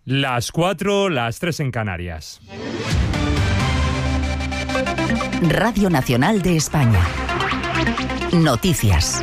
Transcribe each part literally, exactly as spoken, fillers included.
Las cuatro, las tres en Canarias. Radio Nacional de España. Noticias.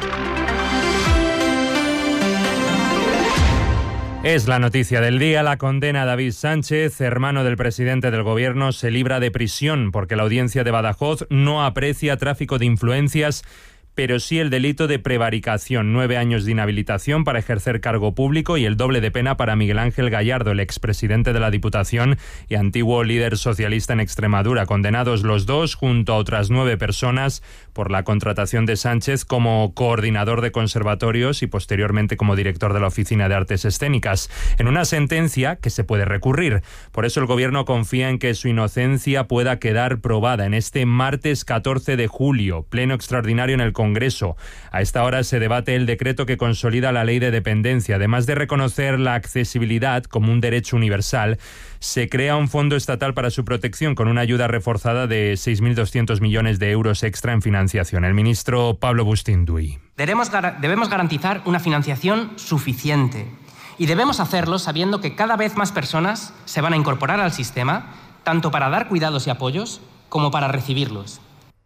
Es la noticia del día. La condena a David Sánchez, hermano del presidente del gobierno, se libra de prisión porque la audiencia de Badajoz no aprecia tráfico de influencias, pero sí el delito de prevaricación, nueve años de inhabilitación para ejercer cargo público y el doble de pena para Miguel Ángel Gallardo, el expresidente de la Diputación y antiguo líder socialista en Extremadura, condenados los dos junto a otras nueve personas por la contratación de Sánchez como coordinador de conservatorios y posteriormente como director de la Oficina de Artes Escénicas, en una sentencia que se puede recurrir. Por eso el Gobierno confía en que su inocencia pueda quedar probada en este martes catorce de julio, pleno extraordinario en el Congreso. A esta hora se debate el decreto que consolida la ley de dependencia. Además de reconocer la accesibilidad como un derecho universal, se crea un fondo estatal para su protección con una ayuda reforzada de seis mil doscientos millones de euros extra en financiación. El ministro Pablo Bustinduy. Debemos, debemos garantizar una financiación suficiente y debemos hacerlo sabiendo que cada vez más personas se van a incorporar al sistema, tanto para dar cuidados y apoyos como para recibirlos.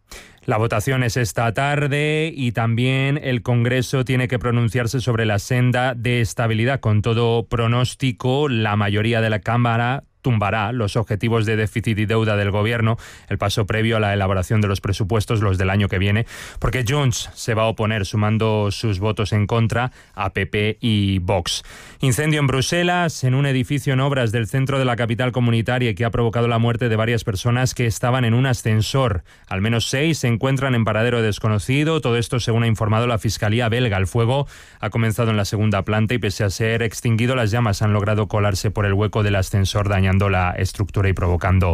La votación es esta tarde y también el Congreso tiene que pronunciarse sobre la senda de estabilidad. Con todo pronóstico, la mayoría de la Cámara tumbará los objetivos de déficit y deuda del Gobierno, el paso previo a la elaboración de los presupuestos, los del año que viene, porque Junts se va a oponer sumando sus votos en contra a P P y Vox. Incendio en Bruselas, en un edificio en obras del centro de la capital comunitaria que ha provocado la muerte de varias personas que estaban en un ascensor. Al menos seis se encuentran en paradero desconocido. Todo esto según ha informado la Fiscalía belga. El fuego ha comenzado en la segunda planta y pese a ser extinguido, las llamas han logrado colarse por el hueco del ascensor, dañando la estructura y provocando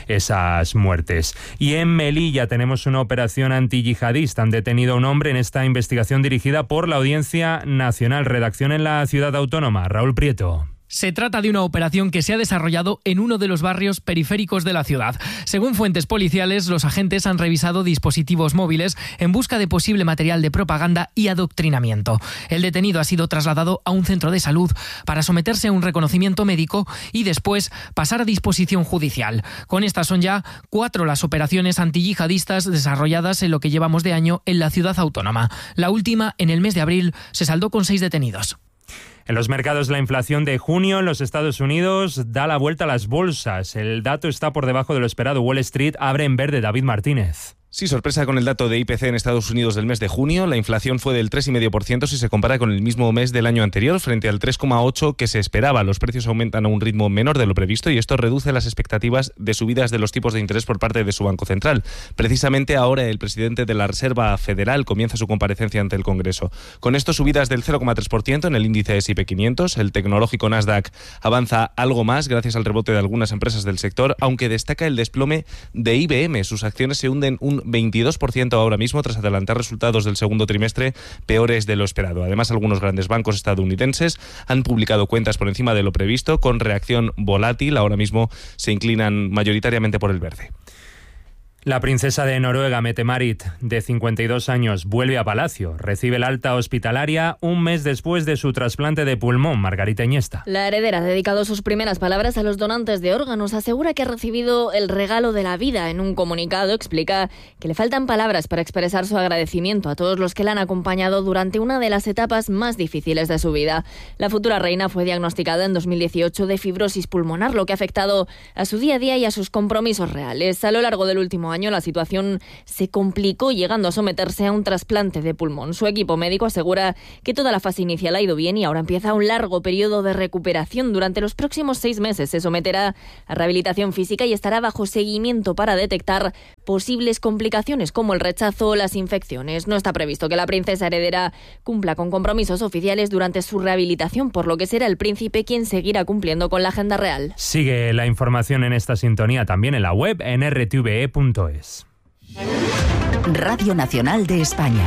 esas muertes. Y en Melilla tenemos una operación antiyihadista. Han detenido a un hombre en esta investigación dirigida por la Audiencia Nacional. Redacción en la Ciudad Autónoma. Raúl Prieto. Se trata de una operación que se ha desarrollado en uno de los barrios periféricos de la ciudad. Según fuentes policiales, los agentes han revisado dispositivos móviles en busca de posible material de propaganda y adoctrinamiento. El detenido ha sido trasladado a un centro de salud para someterse a un reconocimiento médico y después pasar a disposición judicial. Con estas son ya cuatro las operaciones antiyihadistas desarrolladas en lo que llevamos de año en la ciudad autónoma. La última, en el mes de abril, se saldó con seis detenidos. En los mercados, la inflación de junio en los Estados Unidos da la vuelta a las bolsas. El dato está por debajo de lo esperado. Wall Street abre en verde. David Martínez. Sí, sorpresa con el dato de I P C en Estados Unidos del mes de junio. La inflación fue del tres coma cinco por ciento si se compara con el mismo mes del año anterior, frente al tres coma ocho por ciento que se esperaba. Los precios aumentan a un ritmo menor de lo previsto y esto reduce las expectativas de subidas de los tipos de interés por parte de su Banco Central. Precisamente ahora el presidente de la Reserva Federal comienza su comparecencia ante el Congreso. Con esto, subidas del cero coma tres por ciento en el índice S and P quinientos. El tecnológico Nasdaq avanza algo más gracias al rebote de algunas empresas del sector, aunque destaca el desplome de I B M. Sus acciones se hunden un veintidós por ciento ahora mismo tras adelantar resultados del segundo trimestre peores de lo esperado. Además, algunos grandes bancos estadounidenses han publicado cuentas por encima de lo previsto con reacción volátil. Ahora mismo se inclinan mayoritariamente por el verde. La princesa de Noruega, Mette-Marit, de cincuenta y dos años, vuelve a Palacio. Recibe el alta hospitalaria un mes después de su trasplante de pulmón. Margarita Iniesta. La heredera ha dedicado sus primeras palabras a los donantes de órganos. Asegura que ha recibido el regalo de la vida. En un comunicado explica que le faltan palabras para expresar su agradecimiento a todos los que la han acompañado durante una de las etapas más difíciles de su vida. La futura reina fue diagnosticada en dos mil dieciocho de fibrosis pulmonar, lo que ha afectado a su día a día y a sus compromisos reales. A lo largo del último año la situación se complicó, llegando a someterse a un trasplante de pulmón. Su equipo médico asegura que toda la fase inicial ha ido bien y ahora empieza un largo periodo de recuperación. Durante los próximos seis meses se someterá a rehabilitación física y estará bajo seguimiento para detectar posibles complicaciones como el rechazo o las infecciones. No está previsto que la princesa heredera cumpla con compromisos oficiales durante su rehabilitación, por lo que será el príncipe quien seguirá cumpliendo con la agenda real. Sigue la información en esta sintonía también en la web en r t v e punto es. Radio Nacional de España.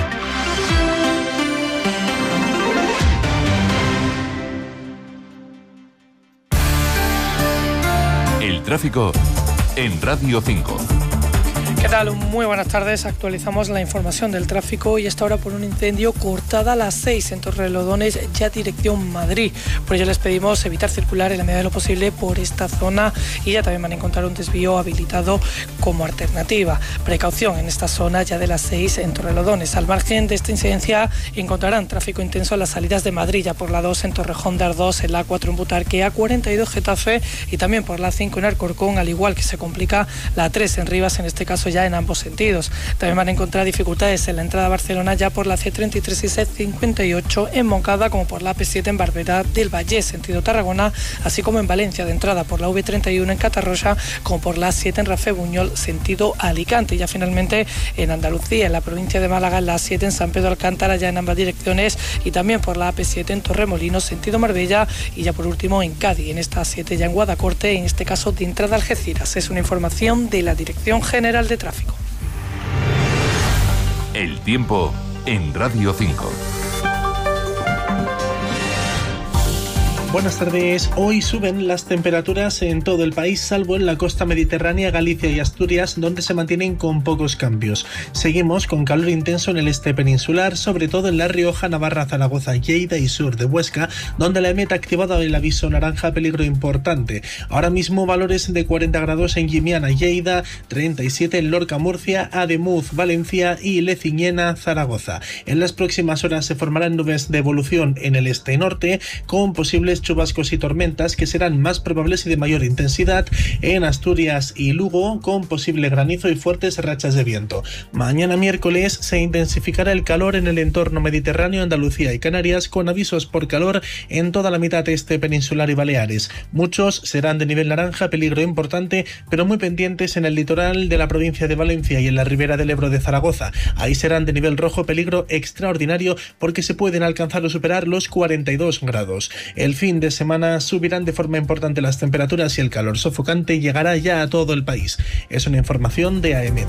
El tráfico en Radio cinco. ¿Qué tal? Muy buenas tardes. Actualizamos la información del tráfico y esta hora por un incendio cortada a las seis en Torrelodones, ya dirección Madrid. Por ello les pedimos evitar circular en la medida de lo posible por esta zona y ya también van a encontrar un desvío habilitado como alternativa. Precaución en esta zona ya de las seis en Torrelodones. Al margen de esta incidencia encontrarán tráfico intenso en las salidas de Madrid, ya por la dos en Torrejón de Ardoz, en la A cuatro en Butarque, A cuarenta y dos Getafe y también por la cinco en Alcorcón, al igual que se complica la tres en Rivas, en este caso ya en ambos sentidos. También van a encontrar dificultades en la entrada a Barcelona ya por la C treinta y tres y C cincuenta y ocho en Moncada, como por la A P siete en Barberá del Vallés, sentido Tarragona, así como en Valencia de entrada por la V treinta y uno en Catarroja, como por la A siete en Rafé Buñol, sentido Alicante. Y ya finalmente en Andalucía, en la provincia de Málaga, en la A siete en San Pedro Alcántara, ya en ambas direcciones, y también por la A P siete en Torremolinos, sentido Marbella, y ya por último en Cádiz, en esta A siete ya en Guadacorte, en este caso de entrada a Algeciras. Es una información de la Dirección General de Tráfico. El tiempo en Radio cinco. Buenas tardes. Hoy suben las temperaturas en todo el país, salvo en la costa mediterránea, Galicia y Asturias, donde se mantienen con pocos cambios. Seguimos con calor intenso en el este peninsular, sobre todo en La Rioja, Navarra, Zaragoza, Lleida y sur de Huesca, donde la EMET ha activado el aviso naranja peligro importante. Ahora mismo valores de cuarenta grados en Llimiana, Lleida, treinta y siete en Lorca, Murcia, Ademuz, Valencia y Leciñena, Zaragoza. En las próximas horas se formarán nubes de evolución en el este y norte, con posibles chubascos y tormentas que serán más probables y de mayor intensidad en Asturias y Lugo, con posible granizo y fuertes rachas de viento. Mañana miércoles se intensificará el calor en el entorno mediterráneo, Andalucía y Canarias, con avisos por calor en toda la mitad este peninsular y Baleares. Muchos serán de nivel naranja, peligro importante, pero muy pendientes en el litoral de la provincia de Valencia y en la ribera del Ebro de Zaragoza. Ahí serán de nivel rojo, peligro extraordinario, porque se pueden alcanzar o superar los cuarenta y dos grados. El fin de semana subirán de forma importante las temperaturas y el calor sofocante llegará ya a todo el país. Es una información de AEMET.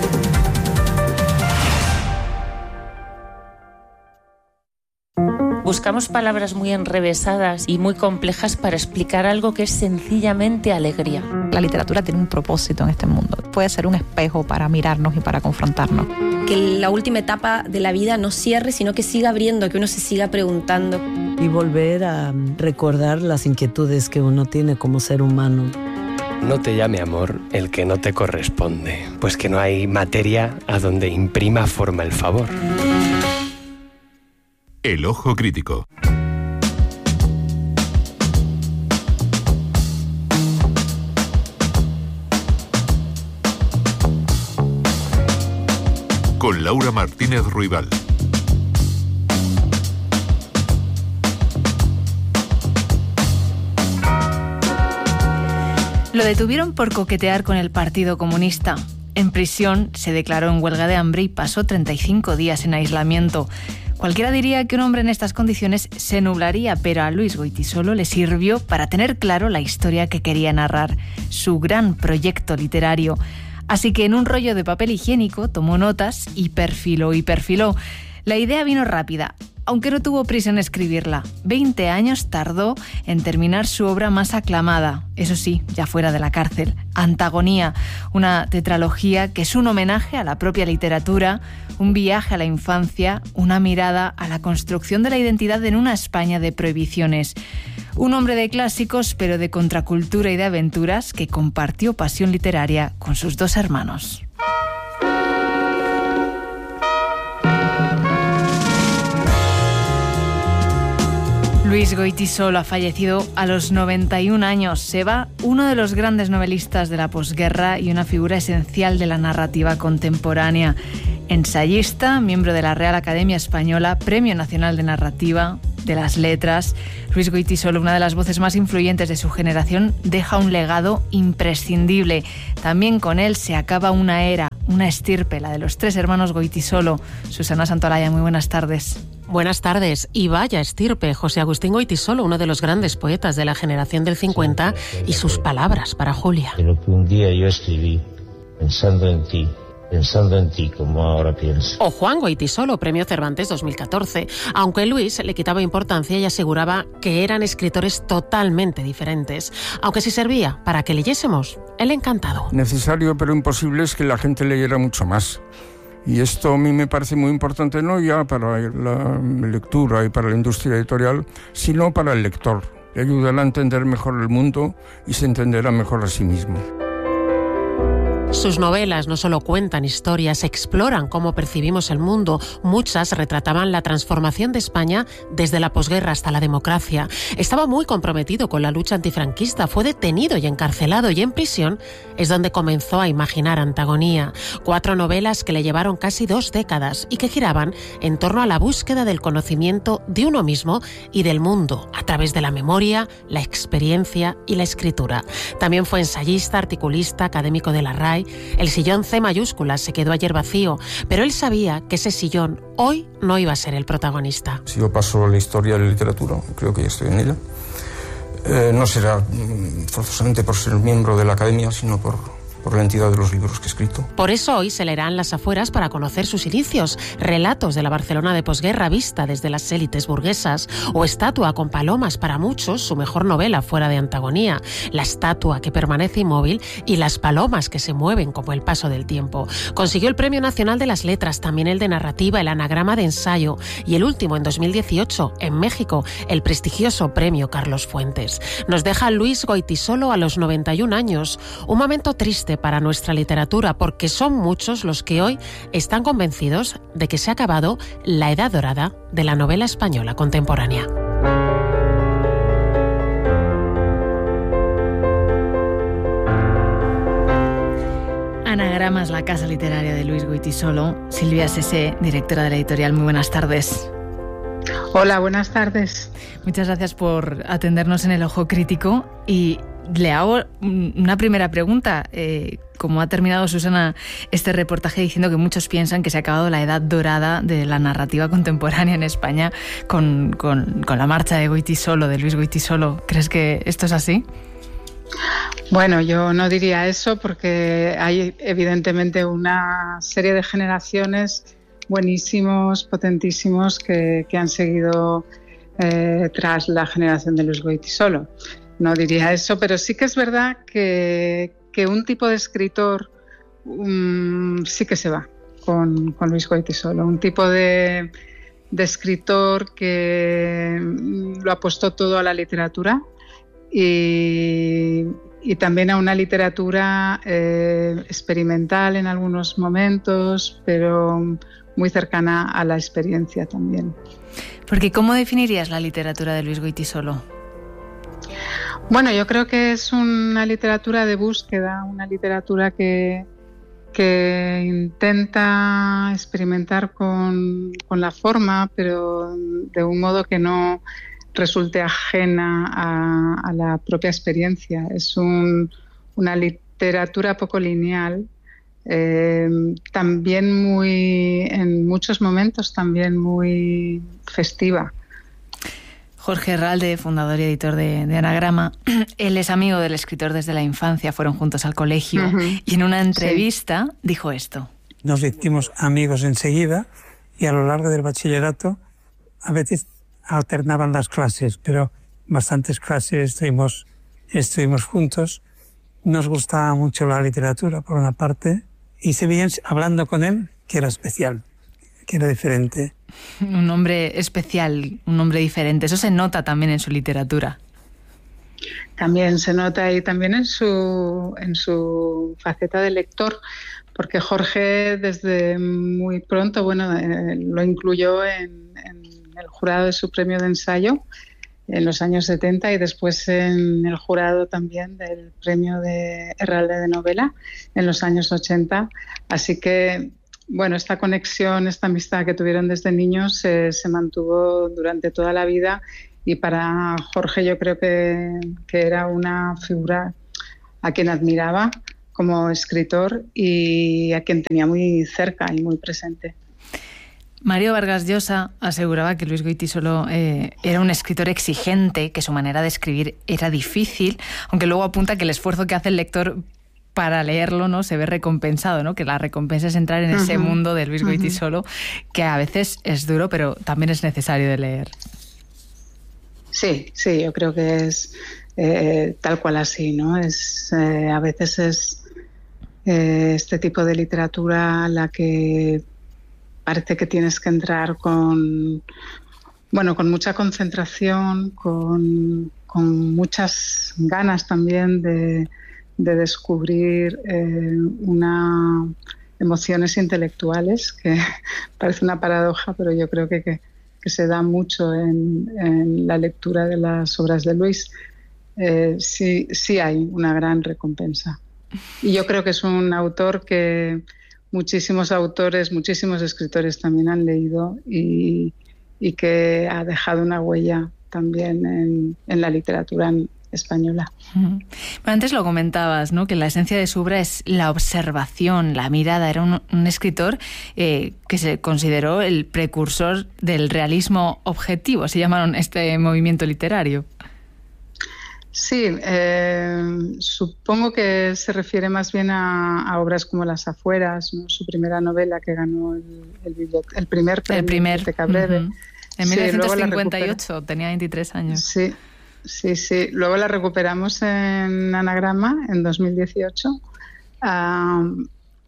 Buscamos palabras muy enrevesadas y muy complejas para explicar algo que es sencillamente alegría. La literatura tiene un propósito en este mundo. Puede ser un espejo para mirarnos y para confrontarnos. Que la última etapa de la vida no cierre, sino que siga abriendo, que uno se siga preguntando. Y volver a recordar las inquietudes que uno tiene como ser humano. No te llame amor el que no te corresponde, pues que no hay materia a donde imprima forma el favor. El ojo crítico. Con Laura Martínez Ruibal. Lo detuvieron por coquetear con el Partido Comunista. En prisión se declaró en huelga de hambre y pasó treinta y cinco días en aislamiento. Cualquiera diría que un hombre en estas condiciones se nublaría, pero a Luis Goytisolo le sirvió para tener claro la historia que quería narrar, su gran proyecto literario. Así que en un rollo de papel higiénico tomó notas y perfiló y perfiló. La idea vino rápida, aunque no tuvo prisa en escribirla. Veinte años tardó en terminar su obra más aclamada, eso sí, ya fuera de la cárcel, Antagonía, una tetralogía que es un homenaje a la propia literatura, un viaje a la infancia, una mirada a la construcción de la identidad en una España de prohibiciones. Un hombre de clásicos, pero de contracultura y de aventuras, que compartió pasión literaria con sus dos hermanos. Luis Goytisolo ha fallecido a los noventa y un años. Se va uno de los grandes novelistas de la posguerra y una figura esencial de la narrativa contemporánea. Ensayista, miembro de la Real Academia Española, Premio Nacional de Narrativa, de las Letras. Luis Goytisolo, una de las voces más influyentes de su generación, deja un legado imprescindible. También con él se acaba una era, una estirpe, la de los tres hermanos Goytisolo. Susana Santolaya, muy buenas tardes. Buenas tardes. Y vaya estirpe, José Agustín Goytisolo, uno de los grandes poetas de la generación del cincuenta, y sus palabras para Julia. De lo que un día yo escribí, pensando en ti, pensando en ti, como ahora pienso. O Juan Goytisolo, Premio Cervantes dos mil catorce, aunque Luis le quitaba importancia y aseguraba que eran escritores totalmente diferentes, aunque si servía para que leyésemos, el encantado. Necesario pero imposible es que la gente leyera mucho más. Y esto a mí me parece muy importante, no ya para la lectura y para la industria editorial, sino para el lector. Le ayudará a entender mejor el mundo y se entenderá mejor a sí mismo. Sus novelas no solo cuentan historias, exploran cómo percibimos el mundo. Muchas retrataban la transformación de España desde la posguerra hasta la democracia. Estaba muy comprometido con la lucha antifranquista, fue detenido y encarcelado, y en prisión es donde comenzó a imaginar Antagonía. Cuatro novelas que le llevaron casi dos décadas y que giraban en torno a la búsqueda del conocimiento de uno mismo y del mundo a través de la memoria, la experiencia y la escritura. También fue ensayista, articulista, académico de la R A E. El sillón C mayúscula se quedó ayer vacío, pero él sabía que ese sillón hoy no iba a ser el protagonista. Si yo paso a la historia de la literatura, creo que ya estoy en ella, eh, no será forzosamente por ser miembro de la academia, sino por... por la entidad de los libros que he escrito. Por eso hoy se leerán Las afueras para conocer sus inicios, relatos de la Barcelona de posguerra vista desde las élites burguesas, o Estatua con palomas, para muchos su mejor novela fuera de Antagonía, la estatua que permanece inmóvil y las palomas que se mueven como el paso del tiempo. Consiguió el Premio Nacional de las Letras, también el de Narrativa, el Anagrama de Ensayo, y el último en dos mil dieciocho, en México, el prestigioso Premio Carlos Fuentes. Nos deja Luis Goytisolo a los noventa y un años, un momento triste para nuestra literatura, porque son muchos los que hoy están convencidos de que se ha acabado la edad dorada de la novela española contemporánea. Anagramas, la casa literaria de Luis Goytisolo. Silvia Sese, directora de la editorial, muy buenas tardes. Hola, buenas tardes. Muchas gracias por atendernos en El Ojo Crítico, y le hago una primera pregunta. Eh, como ha terminado Susana este reportaje diciendo que muchos piensan que se ha acabado la edad dorada de la narrativa contemporánea en España con, con, con la marcha de Goytisolo, de Luis Goytisolo, ¿crees que esto es así? Bueno, yo no diría eso, porque hay evidentemente una serie de generaciones buenísimos, potentísimos, que, que han seguido eh, tras la generación de Luis Goytisolo. No diría eso, pero sí que es verdad que, que un tipo de escritor um, sí que se va con, con Luis Goytisolo. Un tipo de, de escritor que lo apostó todo a la literatura y, y también a una literatura eh, experimental en algunos momentos, pero muy cercana a la experiencia también. Porque ¿cómo definirías la literatura de Luis Goytisolo? Bueno, yo creo que es una literatura de búsqueda, una literatura que, que intenta experimentar con, con la forma, pero de un modo que no resulte ajena a, a la propia experiencia. Es un, una literatura poco lineal, eh, también muy, en muchos momentos, también muy festiva. Jorge Herralde, fundador y editor de, de Anagrama, él es amigo del escritor desde la infancia, fueron juntos al colegio, uh-huh. y en una entrevista sí. dijo esto. Nos hicimos amigos enseguida y a lo largo del bachillerato a veces alternaban las clases, pero bastantes clases estuvimos, estuvimos juntos. Nos gustaba mucho la literatura, por una parte, y se veían hablando con él que era especial, que era diferente. Un hombre especial, un hombre diferente. Eso se nota también en su literatura. También se nota y también en su, en su faceta de lector, porque Jorge desde muy pronto, bueno, eh, lo incluyó en, en el jurado de su premio de ensayo en los años setenta y después en el jurado también del premio de Herralde de novela en los años ochenta. Así que bueno, esta conexión, esta amistad que tuvieron desde niños se, se mantuvo durante toda la vida, y para Jorge yo creo que, que era una figura a quien admiraba como escritor y a quien tenía muy cerca y muy presente. Mario Vargas Llosa aseguraba que Luis Goytisolo eh, era un escritor exigente, que su manera de escribir era difícil, aunque luego apunta que el esfuerzo que hace el lector para leerlo, ¿no? Se ve recompensado, ¿no? Que la recompensa es entrar en ese uh-huh. mundo de Luis Goytisolo, uh-huh. que a veces es duro, pero también es necesario de leer. Sí, sí, yo creo que es eh, tal cual así, ¿no? Es eh, a veces es eh, este tipo de literatura la que parece que tienes que entrar con, bueno, con mucha concentración, con, con muchas ganas también de de descubrir eh, una emociones intelectuales, que parece una paradoja, pero yo creo que, que, que se da mucho en, en la lectura de las obras de Luis. Eh, sí, sí hay una gran recompensa. Y yo creo que es un autor que muchísimos autores, muchísimos escritores también han leído y, y que ha dejado una huella también en, en la literatura española. Uh-huh. Bueno, antes lo comentabas, ¿no? Que la esencia de su obra es la observación, la mirada. Era un, un escritor eh, que se consideró el precursor del realismo objetivo, así llamaron este movimiento literario. Sí, eh, supongo que se refiere más bien a, a obras como Las afueras, ¿no? Su primera novela que ganó el, el, el primer premio, el primer, Biblioteca Breve. Uh-huh. En mil novecientos cincuenta y ocho, tenía veintitrés años. Sí. Sí, sí. Luego la recuperamos en Anagrama en dos mil dieciocho uh,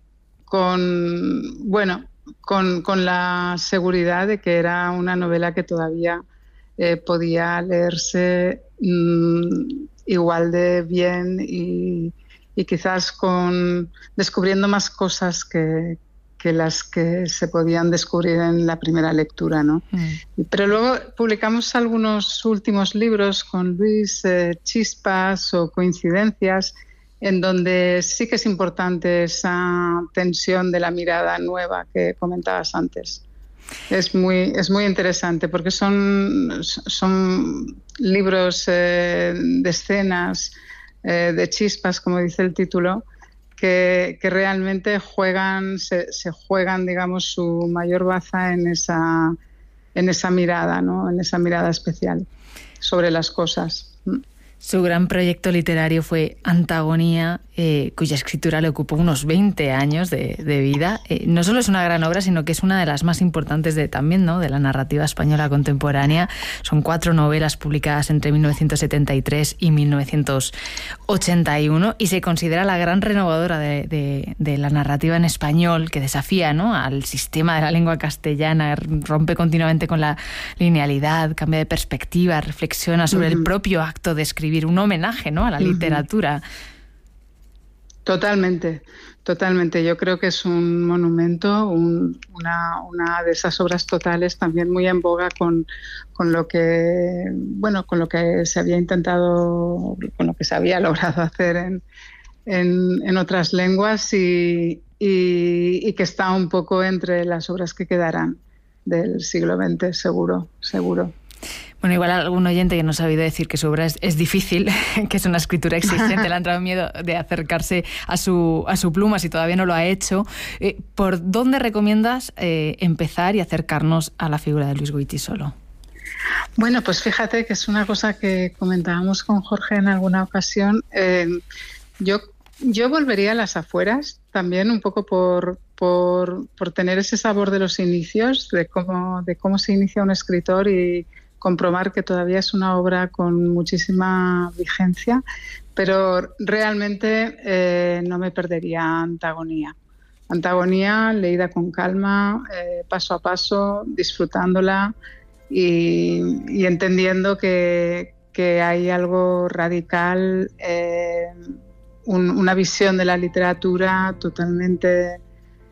con, bueno, con, con la seguridad de que era una novela que todavía eh, podía leerse mm, igual de bien y, y quizás con descubriendo más cosas que, que las que se podían descubrir en la primera lectura, ¿no? Mm. Pero luego publicamos algunos últimos libros con Luis, eh, Chispas o Coincidencias, en donde sí que es importante esa tensión de la mirada nueva que comentabas antes. Es muy, es muy interesante porque son, son libros eh, de escenas, eh, de chispas, como dice el título, Que, que realmente juegan, se, se juegan, digamos, su mayor baza en esa, en esa mirada, ¿no? En esa mirada especial sobre las cosas. Su gran proyecto literario fue Antagonía, eh, cuya escritura le ocupó unos veinte años de, de vida. Eh, no solo es una gran obra, sino que es una de las más importantes de, también, ¿no? de la narrativa española contemporánea. Son cuatro novelas publicadas entre mil novecientos setenta y tres y mil novecientos ochenta y uno y se considera la gran renovadora de, de, de la narrativa en español, que desafía, ¿no? al sistema de la lengua castellana, rompe continuamente con la linealidad, cambia de perspectiva, reflexiona sobre uh-huh. el propio acto de escribir, un homenaje, ¿no? a la literatura. Totalmente, totalmente. Yo creo que es un monumento, un, una, una de esas obras totales también muy en boga con, con lo que, bueno, con lo que se había intentado, con lo que se había logrado hacer en, en, en otras lenguas y, y, y que está un poco entre las obras que quedarán del siglo veinte, seguro, seguro. Bueno, igual algún oyente que nos ha oído decir que su obra es, es difícil, que es una escritura exigente, le ha entrado miedo de acercarse a su, a su pluma si todavía no lo ha hecho. Eh, ¿Por dónde recomiendas eh, empezar y acercarnos a la figura de Luis Goytisolo? Bueno, pues fíjate que es una cosa que comentábamos con Jorge en alguna ocasión. Eh, yo, yo volvería a Las afueras, también un poco por, por, por tener ese sabor de los inicios, de cómo, de cómo se inicia un escritor y comprobar que todavía es una obra con muchísima vigencia, pero realmente eh, no me perdería Antagonía. Antagonía leída con calma, eh, paso a paso, disfrutándola y, y entendiendo que, que hay algo radical, eh, un, una visión de la literatura totalmente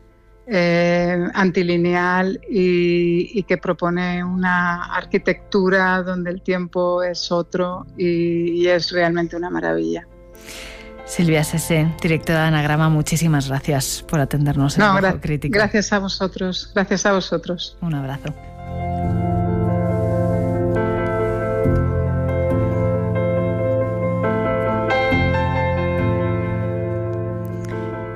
Eh, antilineal y, y que propone una arquitectura donde el tiempo es otro y, y es realmente una maravilla. Silvia Sese, directora de Anagrama, muchísimas gracias por atendernos en no, el Ojo gra- Crítico. Gracias a vosotros, gracias a vosotros. Un abrazo.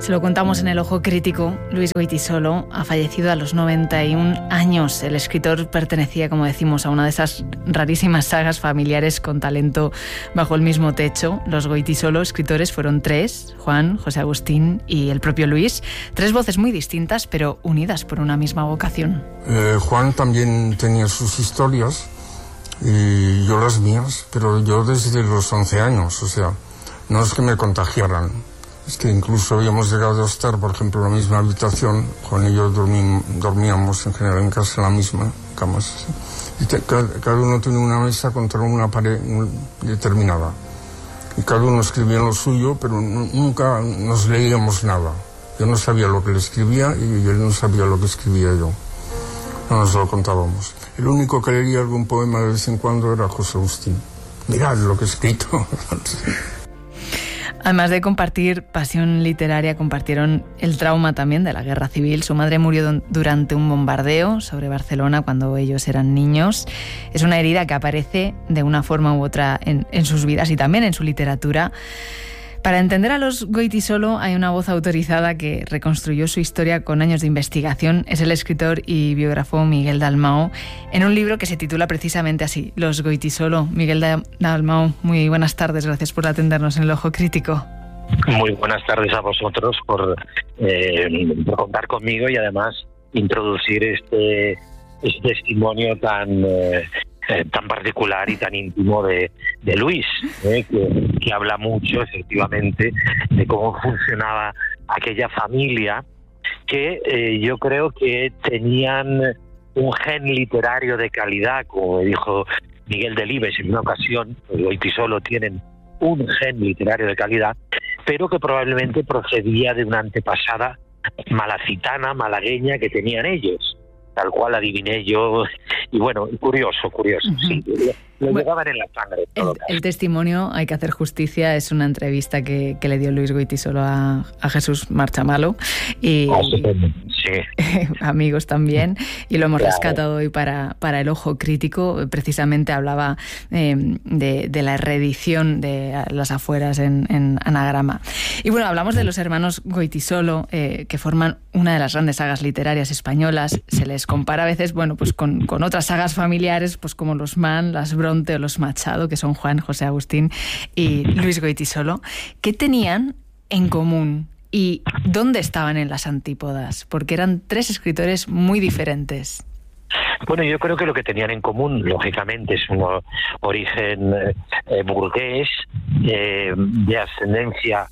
Se lo contamos en el Ojo Crítico. Luis Goytisolo ha fallecido a los noventa y un años. El escritor pertenecía, como decimos, a una de esas rarísimas sagas familiares con talento bajo el mismo techo. Los Goytisolo escritores fueron tres: Juan, José Agustín y el propio Luis. Tres voces muy distintas, pero unidas por una misma vocación. Eh, Juan también tenía sus historias y yo las mías, pero yo desde los once años, o sea, no es que me contagiaran. Es que incluso habíamos llegado a estar, por ejemplo, en la misma habitación. Juan y yo dormí, dormíamos en general en casa en la misma cama. Y te, cada, cada uno tenía una mesa contra una pared determinada. Y cada uno escribía lo suyo, pero no, nunca nos leíamos nada. Yo no sabía lo que le escribía y él no sabía lo que escribía yo. No nos lo contábamos. El único que leía algún poema de vez en cuando era José Agustín. Mirad lo que he escrito. Además de compartir pasión literaria, compartieron el trauma también de la guerra civil. Su madre murió durante un bombardeo sobre Barcelona cuando ellos eran niños. Es una herida que aparece de una forma u otra en, en sus vidas y también en su literatura. Para entender a los Goytisolo hay una voz autorizada que reconstruyó su historia con años de investigación. Es el escritor y biógrafo Miguel Dalmau, en un libro que se titula precisamente así, Los Goytisolo. Miguel Dalmau, muy buenas tardes, gracias por atendernos en el Ojo Crítico. Muy buenas tardes a vosotros por, eh, por contar conmigo y además introducir este, este testimonio tan... Eh, Eh, tan particular y tan íntimo de, de Luis, eh, que, que habla mucho efectivamente de cómo funcionaba aquella familia que eh, yo creo que tenían un gen literario de calidad, como me dijo Miguel Delibes en una ocasión. Los Goytisolo tienen un gen literario de calidad, pero que probablemente procedía de una antepasada malacitana, malagueña que tenían ellos. Tal cual adiviné yo, y bueno, curioso, curioso, uh-huh. sí, lo, lo llevaban en la sangre. El, el testimonio, hay que hacer justicia, es una entrevista que, que le dio Luis Goytisolo a, a Jesús Marchamalo, y oh, sí, sí. amigos también, y lo hemos claro. rescatado hoy para, para el Ojo Crítico. Precisamente hablaba eh, de, de la reedición de Las Afueras en, en Anagrama. Y bueno, hablamos de los hermanos Goytisolo, eh, que forman una de las grandes sagas literarias españolas. Se les compara a veces, bueno, pues con, con otras sagas familiares, pues como los Mann, las Bronte o los Machado, que son Juan, José Agustín y Luis Goytisolo. ¿Qué tenían en común y dónde estaban en las antípodas? Porque eran tres escritores muy diferentes. Bueno, yo creo que lo que tenían en común, lógicamente, es un origen eh, burgués, eh, de ascendencia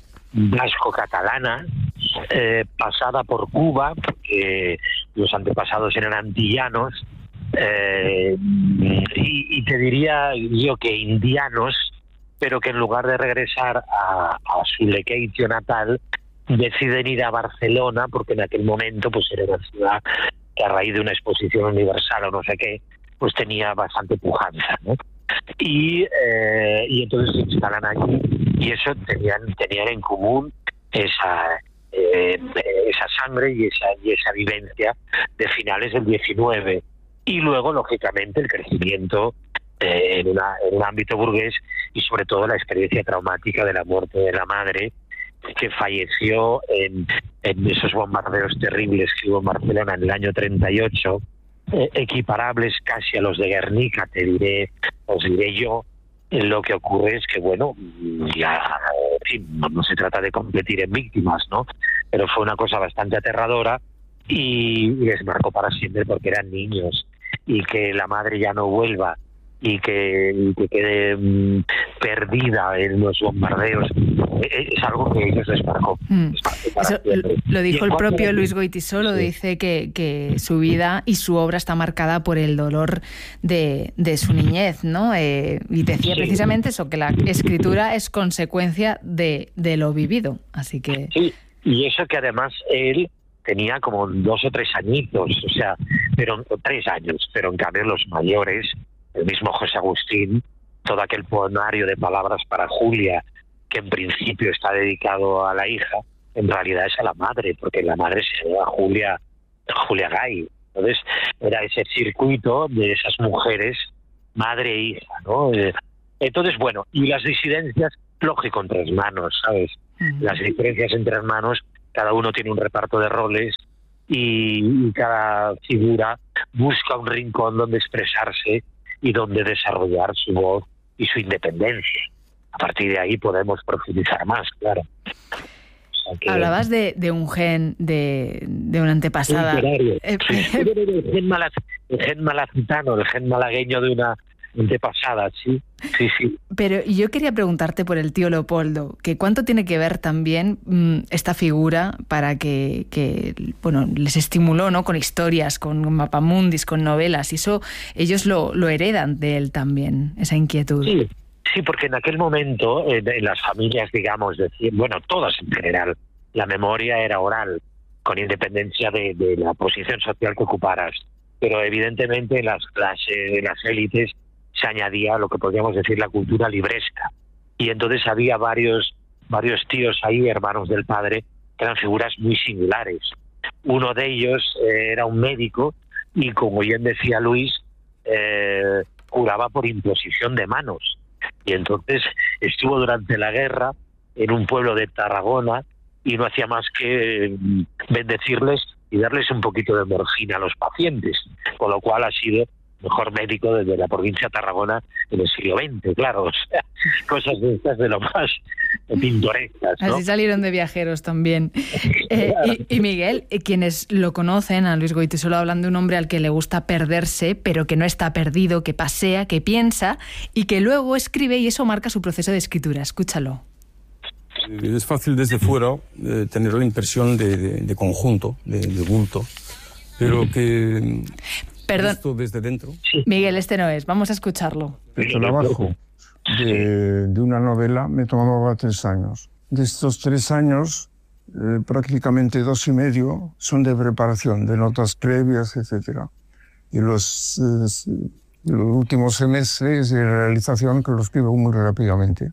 vasco-catalana, eh, pasada por Cuba, porque los antepasados eran antillanos, eh, y, y te diría yo que indianos, pero que en lugar de regresar a, a su lequeitio natal, deciden ir a Barcelona, porque en aquel momento pues era una ciudad que a raíz de una exposición universal o no sé qué, pues tenía bastante pujanza, ¿no? Y, eh, y entonces se instalan allí, y eso tenían, tenían en común esa eh, esa sangre y esa, y esa vivencia de finales del diecinueve, y luego lógicamente el crecimiento eh, en, una, en un ámbito burgués, y sobre todo la experiencia traumática de la muerte de la madre, que falleció en, en esos bombardeos terribles que hubo en Barcelona en el año treinta y ocho, eh, equiparables casi a los de Guernica, te diré, os diré yo. Lo que ocurre es que, bueno, ya, en fin, no, no se trata de competir en víctimas, ¿no? Pero fue una cosa bastante aterradora y les marcó para siempre, porque eran niños, y que la madre ya no vuelva y que, y que quede mmm, perdida en los bombardeos, es algo que ellos les marcó. Mm. Eso lo dijo el propio Luis Goytisolo, sí. Dice que, que su vida y su obra está marcada por el dolor de, de su niñez, ¿no? Eh, y decía sí. precisamente eso, que la escritura es consecuencia de, de lo vivido, así que... Sí, y eso que además él tenía como dos o tres añitos, o sea, pero tres años, pero en cambio los mayores, el mismo José Agustín, todo aquel poemario de palabras para Julia, que en principio está dedicado a la hija, en realidad es a la madre, porque la madre se llama Julia, Julia Gay. Entonces era ese circuito de esas mujeres, madre e hija, ¿no? Eh, Entonces, bueno, y las disidencias, lógico, entre hermanos, ¿sabes? Uh-huh. Las diferencias entre hermanos, cada uno tiene un reparto de roles y, y cada figura busca un rincón donde expresarse y donde desarrollar su voz y su independencia. A partir de ahí podemos profundizar más, claro. O sea que... Hablabas de, de un gen, de, de una antepasada. Eh, sí. el, gen malaz, el gen malacitano, el gen malagueño de una antepasada, sí, sí, sí. Pero yo quería preguntarte por el tío Leopoldo, que cuánto tiene que ver también mmm, esta figura para que, que, bueno, les estimuló, ¿no? Con historias, con mapamundis, con novelas, y eso ellos lo, lo heredan de él también, esa inquietud. Sí, sí, porque en aquel momento, en, en las familias, digamos, de, bueno, todas en general, la memoria era oral, con independencia de, de la posición social que ocuparas. Pero evidentemente en las clases, en las élites, se añadía lo que podríamos decir la cultura libresca. Y entonces había varios varios tíos ahí, hermanos del padre, que eran figuras muy singulares. Uno de ellos eh, era un médico y, como bien decía Luis, eh, curaba por imposición de manos. Y entonces estuvo durante la guerra en un pueblo de Tarragona y no hacía más que bendecirles y darles un poquito de morfina a los pacientes, con lo cual ha sido mejor médico desde la provincia de Tarragona en el siglo veinte, claro, o sea, cosas de estas de lo más pintorescas, ¿no? Así salieron de viajeros también. Eh, y, y Miguel, quienes lo conocen, a Luis Goytisolo hablan de un hombre al que le gusta perderse, pero que no está perdido, que pasea, que piensa y que luego escribe, y eso marca su proceso de escritura. Escúchalo. Es fácil desde fuera eh, tener la impresión de, de, de conjunto, de, de bulto, pero que... Perdón. Esto desde dentro. Miguel, este no es. Vamos a escucharlo. El trabajo de, de una novela me tomaba tres años. De estos tres años, eh, prácticamente dos y medio son de preparación, de notas previas, etcétera. Y los, eh, los últimos semestres de realización, que los escribo muy rápidamente.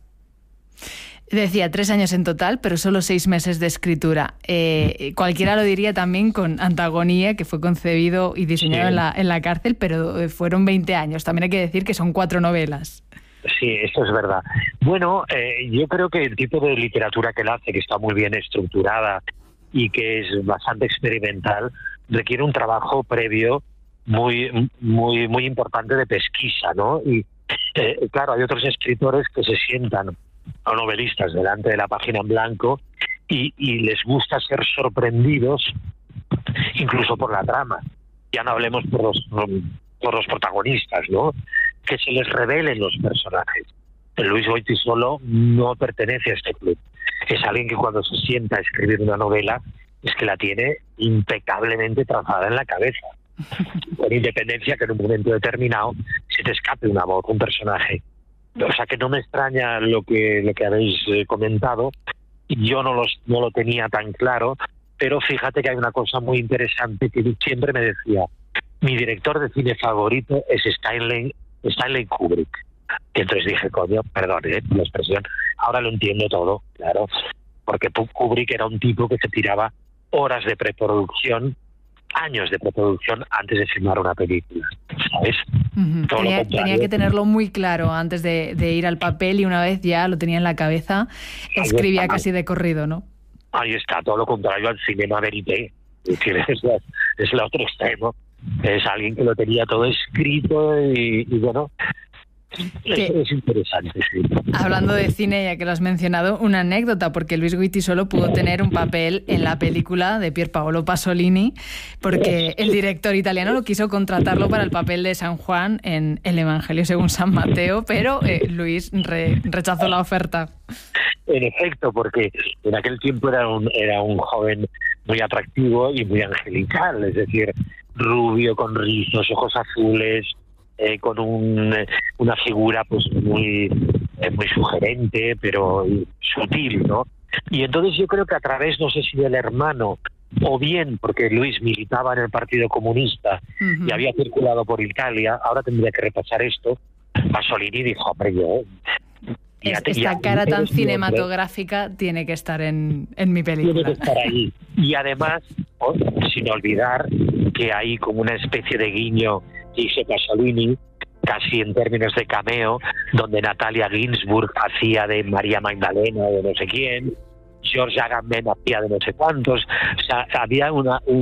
Decía tres años en total, pero solo seis meses de escritura. Eh, cualquiera lo diría también con Antagonía, que fue concebido y diseñado sí. en, la, en la cárcel, pero fueron veinte años. También hay que decir que son cuatro novelas. Sí, esto es verdad. Bueno, eh, yo creo que el tipo de literatura que él hace, que está muy bien estructurada y que es bastante experimental, requiere un trabajo previo muy, muy, muy importante de pesquisa, ¿no? Y eh, claro, hay otros escritores que se sientan o novelistas delante de la página en blanco y, y les gusta ser sorprendidos incluso por la trama. Ya no hablemos por los, por los protagonistas, ¿no? Que se les revelen los personajes. Luis Goytisolo no pertenece a este club. Es alguien que cuando se sienta a escribir una novela es que la tiene impecablemente trazada en la cabeza, con independencia que en un momento determinado se te escape una voz, un personaje. O sea que no me extraña lo que lo que habéis eh, comentado. Yo no, los, no lo tenía tan claro, pero fíjate que hay una cosa muy interesante que siempre me decía. Mi director de cine favorito es Stanley, Stanley Kubrick. Y entonces dije, coño, perdón, ¿eh? la expresión, ahora lo entiendo todo, claro. Porque Kubrick era un tipo que se tiraba horas de preproducción, años de preproducción antes de filmar una película, ¿sabes? Uh-huh. Tenía, tenía que tenerlo muy claro antes de, de ir al papel y una vez ya lo tenía en la cabeza, escribía está, casi de corrido, ¿no? Ahí está, todo lo contrario al cinema verité, es, es, la, es el otro extremo. Es alguien que lo tenía todo escrito y, y bueno... Es, es interesante, sí. Hablando de cine, ya que lo has mencionado, una anécdota, porque Luis Goytisolo pudo tener un papel en la película de Pier Paolo Pasolini, porque el director italiano lo quiso contratarlo para el papel de San Juan en El Evangelio según San Mateo, pero eh, Luis re, rechazó la oferta. En efecto, porque en aquel tiempo era un, era un joven muy atractivo y muy angelical, es decir, rubio, con rizos, ojos azules... Eh, con un, una figura pues muy eh, muy sugerente pero sutil, ¿no? Y entonces yo creo que a través, no sé si del hermano o bien porque Luis militaba en el Partido Comunista uh-huh. y había circulado por Italia, ahora tendría que repasar esto, Pasolini dijo, hombre, yo... Es, te, esta cara tan cinematográfica hombre, tiene que estar en, en mi película. Tiene que estar ahí. Y además, oh, sin olvidar que hay como una especie de guiño que hizo Pasolini casi en términos de cameo, donde Natalia Ginsburg hacía de María Magdalena o de no sé quién, George Agamben hacía de no sé cuántos. O sea, había una, un